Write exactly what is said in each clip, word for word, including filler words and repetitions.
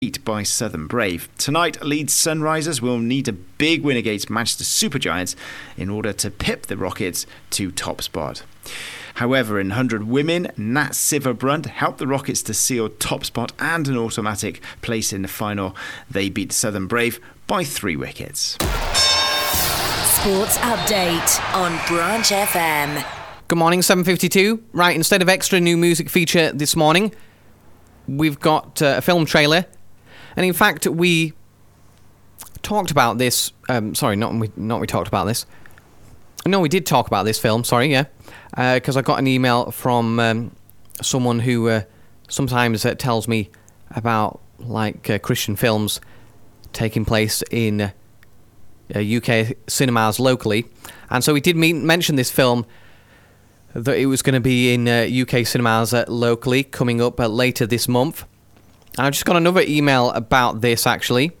beat by Southern Brave. Tonight, Leeds Sunrisers will need a big win against Manchester Supergiants in order to pip the Rockets to top spot. However, in one hundred women, Nat Siverbrunt helped the Rockets to seal top spot and an automatic place in the final. They beat Southern Brave by three wickets. Sports Update on Branch F M. Good morning, seven fifty-two. Right, instead of extra new music feature this morning, we've got uh, a film trailer. And in fact, we talked about this... Um, sorry, not we, not we talked about this. No, we did talk about this film, sorry, yeah. Because uh, I got an email from um, someone who uh, sometimes uh, tells me about, like, uh, Christian films taking place in uh, U K cinemas locally. And so we did mean, mention this film, that it was going to be in uh, U K cinemas uh, locally, coming up uh, later this month. And I've just got another email about this, actually.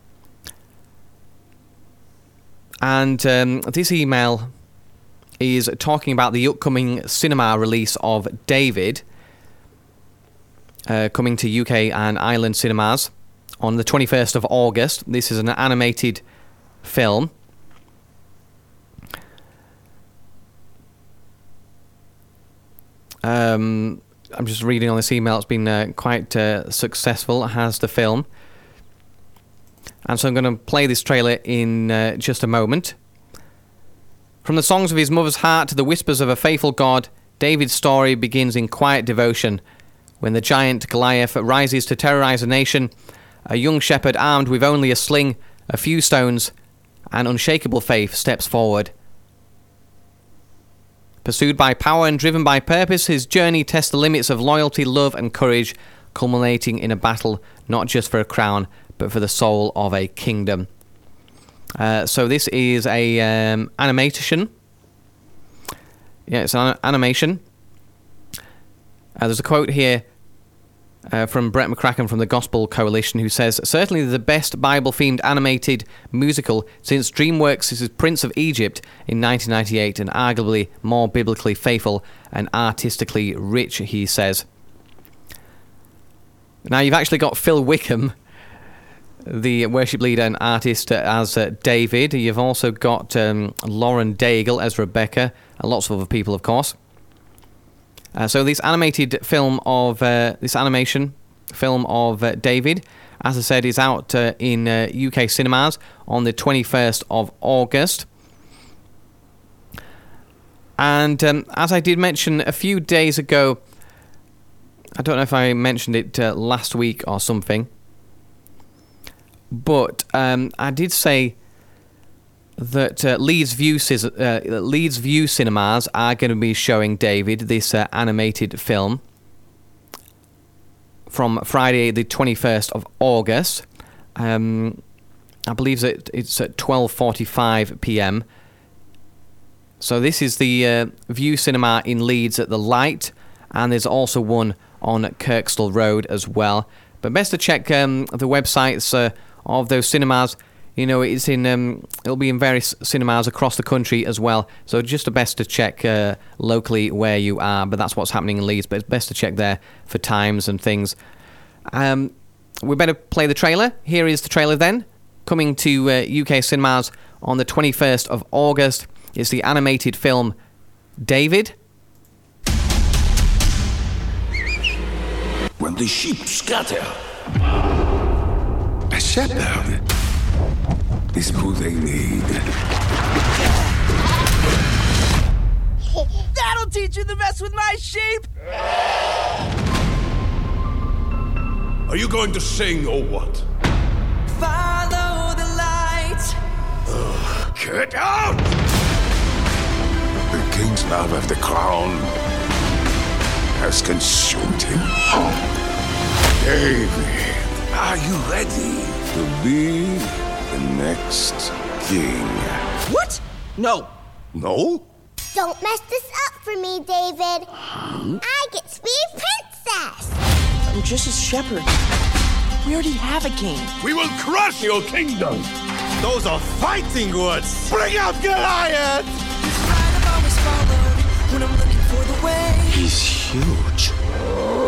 And um, this email is talking about the upcoming cinema release of David, uh, coming to U K and Ireland cinemas on the twenty-first of August. This is an animated film. Um, I'm just reading on this email. It's been uh, quite uh, successful, has the film. And so I'm going to play this trailer in uh, just a moment. From the songs of his mother's heart to the whispers of a faithful God, David's story begins in quiet devotion. When the giant Goliath rises to terrorize a nation, a young shepherd armed with only a sling, a few stones, and unshakable faith steps forward. Pursued by power and driven by purpose, his journey tests the limits of loyalty, love, and courage, culminating in a battle not just for a crown, but for the soul of a kingdom. Uh, so this is a um, animation. Yeah, it's an animation. Uh, there's a quote here uh, from Brett McCracken from the Gospel Coalition, who says, "Certainly the best Bible-themed animated musical since DreamWorks' Prince of Egypt in nineteen ninety-eight, and arguably more biblically faithful and artistically rich," he says. Now, you've actually got Phil Wickham, the worship leader and artist, uh, as uh, David. You've also got um, Lauren Daigle as Rebecca, and lots of other people, of course. Uh, so this animated film of uh, this animation film of uh, David, as I said, is out uh, in uh, U K cinemas on the twenty-first of August. And um, as I did mention a few days ago, I don't know if I mentioned it uh, last week or something, but um, I did say that uh, Leeds View uh, Leeds View cinemas are going to be showing David, this uh, animated film, from Friday the twenty-first of August. Um, I believe that it's at twelve forty-five p.m. So this is the uh, View Cinema in Leeds at the Light, and there's also one on Kirkstall Road as well. But best to check um, the websites uh, of those cinemas. You know, it's in. Um, it'll be in various cinemas across the country as well. So just the best to check uh, locally where you are. But that's what's happening in Leeds. But it's best to check there for times and things. Um, we better play the trailer. Here is the trailer then, coming to uh, U K cinemas on the twenty-first of August. It's the animated film David. When the sheep scatter, a shepherd is who they need. That'll teach you to mess with my sheep! Are you going to sing or what? Follow the light! Ugh, get out! The king's love of the crown has consumed him. David, are you ready to be the next king? What? No. No? Don't mess this up for me, David. Hmm? I get to be a princess. I'm just a shepherd. We already have a king. We will crush your kingdom. Those are fighting words. Bring out Goliath! I've always followed when I'm looking for the way. He's huge.